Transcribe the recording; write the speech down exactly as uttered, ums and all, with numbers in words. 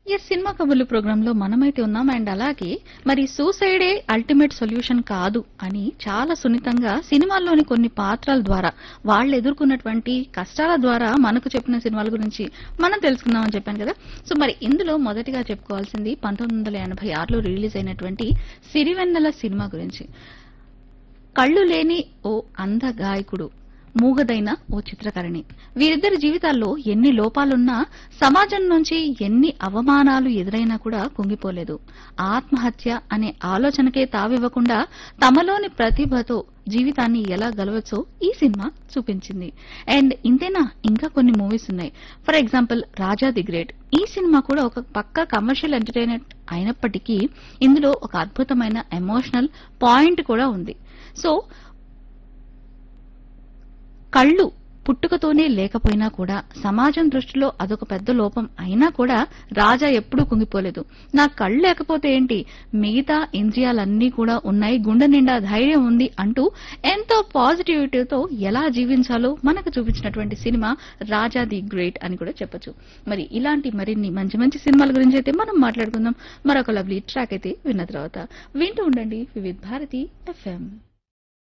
Yes cinema కబుర్లు programme లో మనమైతే ఉన్నాం. అండ్ అలాగే మరి సూసైడే అల్టిమేట్ సొల్యూషన్ కాదు అని చాలా సున్నితంగా సినిమాల్లోని కొన్ని పాత్రల ద్వారా వాళ్ళు ఎదుర్కొన్నటువంటి కష్టాల ద్వారా మనకు చెప్పిన సినిమాల గురించి మనం తెలుసుకుందామని చెప్పాను కదా. సో మరి ఇందులో మొదటిగా చెప్పుకోవాల్సింది పంతొమ్మిది వందల ఎనభై ఆరులో రిలీజ్ అయినటువంటి సిరివెన్నెల సినిమా గురించి. కళ్ళు లేని ఓ అంధ గాయకుడు, మూగదైన ఓ చిత్రకారిణి, వీరిద్దరి జీవితాల్లో ఎన్ని లోపాలున్నా, సమాజం నుంచి ఎన్ని అవమానాలు ఎదురైనా కూడా కుంగిపోలేదు. ఆత్మహత్య అనే ఆలోచనకే తావివ్వకుండా తమలోని ప్రతిభతో జీవితాన్ని ఎలా గెలవచ్చో ఈ సినిమా చూపించింది. అండ్ ఇంతేనా, ఇంకా కొన్ని మూవీస్ ఉన్నాయి. For example Raja the great. ఈ సినిమా కూడా ఒక పక్కా కమర్షియల్ ఎంటర్టైనర్ అయినప్పటికీ ఇందులో ఒక అద్భుతమైన ఎమోషనల్ పాయింట్ కూడా ఉంది. సో కళ్ళు పుట్టుకతోనే లేకపోయినా కూడా సమాజం దృష్టిలో అదొక పెద్ద లోపం అయినా కూడా రాజా ఎప్పుడూ కుంగిపోలేదు. నా కళ్ళు లేకపోతే ఏంటి, మిగతా ఇంద్రియాలన్నీ కూడా ఉన్నాయి, గుండె నిండా ధైర్యం ఉంది అంటూ ఎంతో పాజిటివిటీతో ఎలా జీవించాలో మనకు చూపించినటువంటి సినిమా రాజా ది గ్రేట్ అని కూడా చెప్పొచ్చు. మరి ఇలాంటి మరిన్ని మంచి మంచి సినిమాల గురించి అయితే మనం మాట్లాడుకుందాం. మరొక లవ్లీ ట్రాక్ అయితే విన్న తర్వాత వింటూ ఉండండి వివిధ భారతి ఎఫ్ఎం.